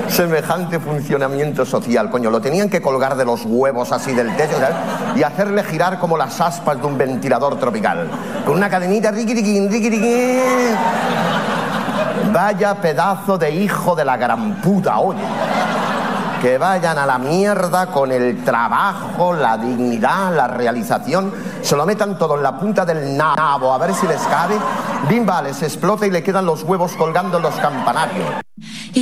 Semejante funcionamiento social, coño. Lo tenían que colgar de los huevos así del techo, ¿sabes? Y hacerle girar como las aspas de un ventilador tropical. Con una cadenita, riquiriquín, riquiriquín. Vaya pedazo de hijo de la gran puta, oye. Que vayan a la mierda con el trabajo, la dignidad, la realización. Se lo metan todo en la punta del nabo, a ver si les cabe. Bimba, les explota y le quedan los huevos colgando en los campanarios.